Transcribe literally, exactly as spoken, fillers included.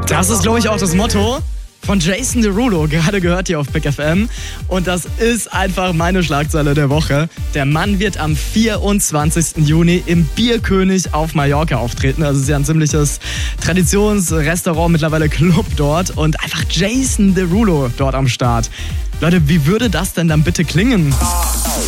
Das ist, glaube ich, auch das Motto von Jason Derulo, gerade gehört hier auf Big F M. Und das ist einfach meine Schlagzeile der Woche. Der Mann wird am vierundzwanzigsten Juni im Bierkönig auf Mallorca auftreten. Also es ist ja ein ziemliches Traditionsrestaurant, mittlerweile Club dort. Und einfach Jason Derulo dort am Start. Leute, wie würde das denn dann bitte klingen?